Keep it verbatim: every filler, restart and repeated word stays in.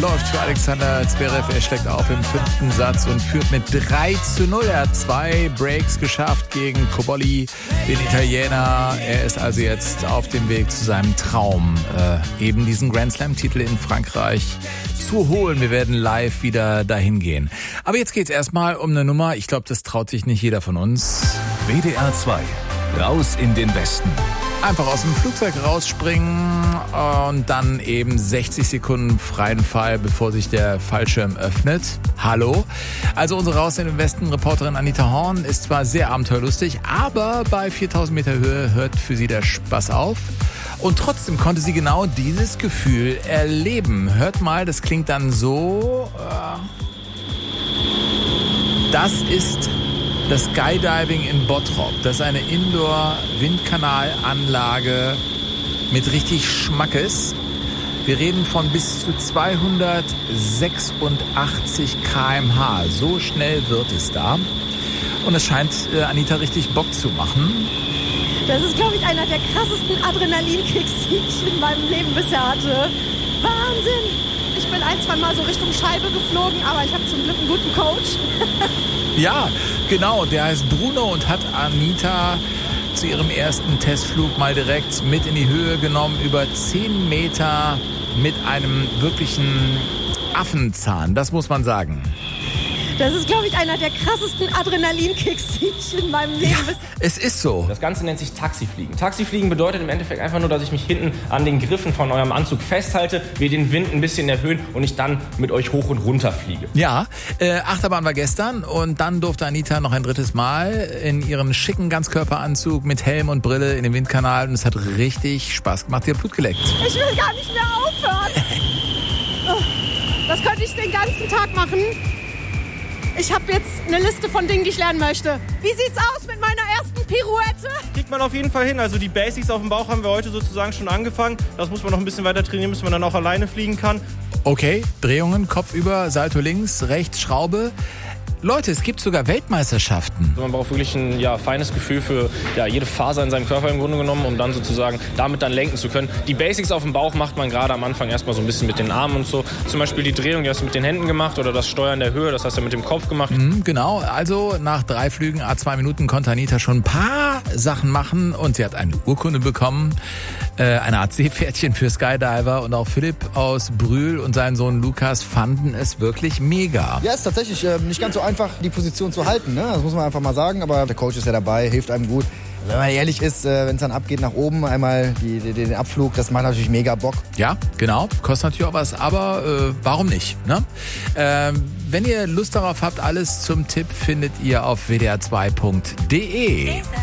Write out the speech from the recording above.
läuft für Alexander Zverev. Er schlägt auf im fünften Satz und führt mit drei zu null. Er hat zwei Breaks geschafft gegen Cobolli, den Italiener. Er ist also jetzt auf dem Weg zu seinem Traum, äh, eben diesen Grand Slam-Titel in Frankreich zu holen. Wir werden live wieder dahin gehen. Aber jetzt geht's erstmal um eine Nummer. Ich glaube, das traut sich nicht jeder von uns. W D R zwei. Raus in den Westen. Einfach aus dem Flugzeug rausspringen und dann eben sechzig Sekunden freien Fall, bevor sich der Fallschirm öffnet. Hallo. Also unsere Raus in den Westen Reporterin Anita Horn ist zwar sehr abenteuerlustig, aber bei viertausend Meter Höhe hört für sie der Spaß auf. Und trotzdem konnte sie genau dieses Gefühl erleben. Hört mal, das klingt dann so. Das ist das Skydiving in Bottrop. Das ist eine Indoor-Windkanalanlage mit richtig Schmackes. Wir reden von bis zu zweihundertsechsundachtzig Kilometer pro Stunde. So schnell wird es da. Und es scheint äh, Anita richtig Bock zu machen. Das ist, glaube ich, einer der krassesten Adrenalinkicks, die ich in meinem Leben bisher hatte. Wahnsinn! Ich bin ein, zwei Mal so Richtung Scheibe geflogen, aber ich habe zum Glück einen guten Coach. Ja, genau. Der heißt Bruno und hat Anita zu ihrem ersten Testflug mal direkt mit in die Höhe genommen. Über zehn Meter mit einem wirklichen Affenzahn. Das muss man sagen. Das ist, glaube ich, einer der krassesten Adrenalinkicks, die ich in meinem Leben... Ja, es ist so. Das Ganze nennt sich Taxifliegen. Taxifliegen bedeutet im Endeffekt einfach nur, dass ich mich hinten an den Griffen von eurem Anzug festhalte, wir den Wind ein bisschen erhöhen und ich dann mit euch hoch und runter fliege. Ja, äh, Achterbahn war gestern und dann durfte Anita noch ein drittes Mal in ihren schicken Ganzkörperanzug mit Helm und Brille in den Windkanal und es hat richtig Spaß gemacht. Sie hat Blut geleckt. Ich will gar nicht mehr aufhören. Das könnte ich den ganzen Tag machen. Ich habe jetzt eine Liste von Dingen, die ich lernen möchte. Wie sieht's aus mit meiner ersten Pirouette? Kriegt man auf jeden Fall hin. Also die Basics auf dem Bauch haben wir heute sozusagen schon angefangen. Das muss man noch ein bisschen weiter trainieren, bis man dann auch alleine fliegen kann. Okay, Drehungen, Kopf über, Salto links, rechts, Schraube. Leute, es gibt sogar Weltmeisterschaften. Also man braucht wirklich ein ja, feines Gefühl für ja, jede Faser in seinem Körper im Grunde genommen, um dann sozusagen damit dann lenken zu können. Die Basics auf dem Bauch macht man gerade am Anfang erstmal so ein bisschen mit den Armen und so. Zum Beispiel die Drehung, die hast du mit den Händen gemacht oder das Steuern der Höhe, das hast du mit dem Kopf gemacht. Mhm, genau, also nach drei Flügen, à zwei Minuten konnte Anita schon ein paar Sachen machen und sie hat eine Urkunde bekommen, äh, eine Art Seepferdchen für Skydiver und auch Philipp aus Brühl und sein Sohn Lukas fanden es wirklich mega. Ja, ist tatsächlich äh, nicht ganz so einfach, die Position zu halten, ne? Das muss man einfach mal sagen, aber der Coach ist ja dabei, hilft einem gut. Wenn man ehrlich ist, äh, wenn es dann abgeht nach oben, einmal die, die, den Abflug, das macht natürlich mega Bock. Ja, genau, kostet natürlich auch was, aber äh, warum nicht, ne? Ähm, wenn ihr Lust darauf habt, alles zum Tipp findet ihr auf w d r zwei punkt d e.